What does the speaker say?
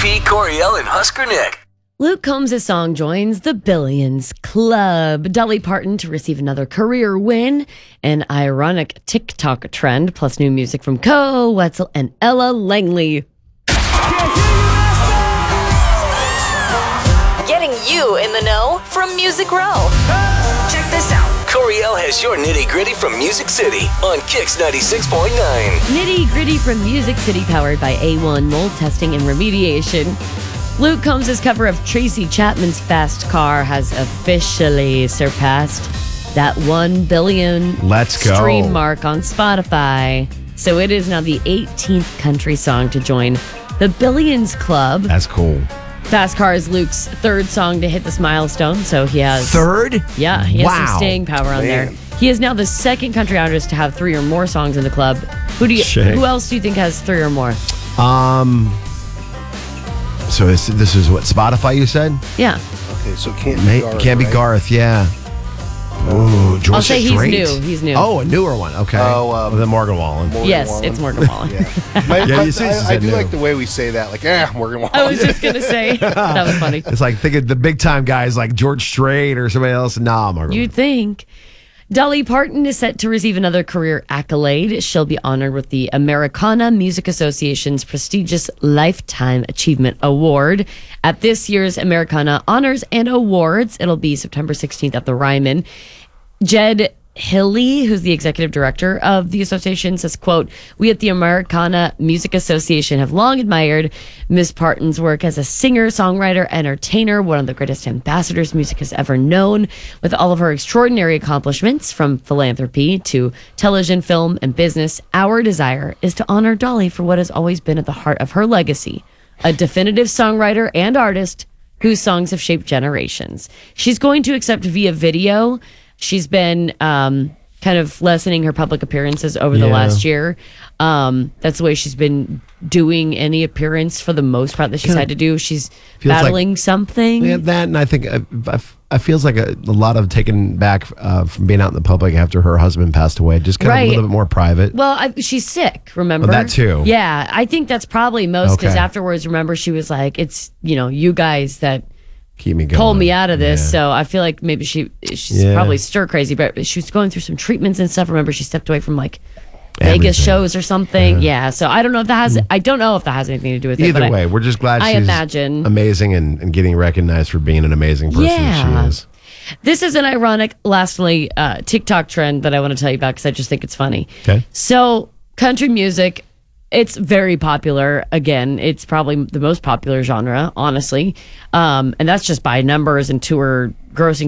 JP, Coriel, and Husker Nick. Luke Combs' song joins the Billions Club. Dolly Parton to receive another career win, an ironic TikTok trend, plus new music from Cole Wetzel and Ella Langley. Getting you in the know from Music Row. Check this out. Coriel has your nitty gritty from Music City on Kix 96.9. Nitty gritty from Music City, powered by A1 Mold Testing and Remediation. Luke Combs' cover of Tracy Chapman's Fast Car has officially surpassed that 1 billion stream mark on Spotify. So it is now the 18th country song to join the Billions Club. That's cool. Fast Car is Luke's third song to hit this milestone, so he has... Third? Yeah, he has some staying power on there. He is now the second country artist to have 3 or more songs in the club. Who else do you think has 3 or more? So this is what, Spotify you said? Yeah. Okay, so can't be Garth, yeah. Ooh, George I'll say Strait. He's new. Oh, a newer one. Okay. The Morgan Wallen. Yes, it's Morgan Wallen. I do like the way we say that. Like, Morgan Wallen. I was just going to say, that was funny. It's like, think of the big time guys like George Strait or somebody else. Nah, Morgan. You'd think. Dolly Parton is set to receive another career accolade. She'll be honored with the Americana Music Association's prestigious Lifetime Achievement Award at this year's Americana Honors and Awards. It'll be September 16th at the Ryman. Jed Hilly, who's the executive director of the association, says, quote, "We at the Americana Music Association have long admired Ms. Parton's work as a singer, songwriter, entertainer, one of the greatest ambassadors music has ever known. With all of her extraordinary accomplishments, from philanthropy to television, film, and business, our desire is to honor Dolly for what has always been at the heart of her legacy, a definitive songwriter and artist whose songs have shaped generations. She's going to accept via video. She's been kind of lessening her public appearances over the last year. That's the way she's been doing any appearance for the most part that she's had to do. She's battling something. Yeah, that, and I think I feels like a lot of taken back from being out in the public after her husband passed away. Just kind of a little bit more private. Well, she's sick, remember? Oh, that too. Yeah, I think that's probably most because afterwards, remember, she was like, it's, you guys that keep me going, pull me out of this. So I feel like maybe she's probably stir crazy, but she was going through some treatments and stuff. Remember, she stepped away from like Vegas shows or something. Yeah. So I don't know if that has. I don't know if that has anything to do with it. Either way, we're just glad she's amazing and getting recognized for being an amazing person that she is. This is an ironic, lastly, TikTok trend that I want to tell you about because I just think it's funny. Okay. So country music. It's very popular. Again, it's probably the most popular genre, honestly. And that's just by numbers and tour grossing